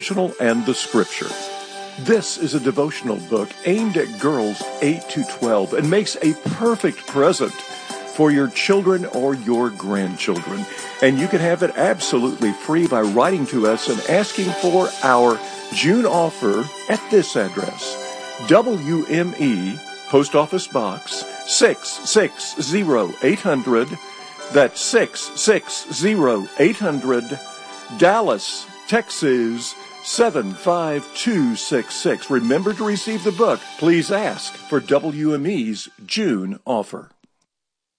devotional and the scripture. This is a devotional book aimed at girls 8 to 12 and makes a perfect present for your children or your grandchildren. And you can have it absolutely free by writing to us and asking for our June offer at this address: WME, Post Office Box 660-800. That's 660-800, Dallas, Texas 75266. Remember to receive the book. Please ask for WME's June offer.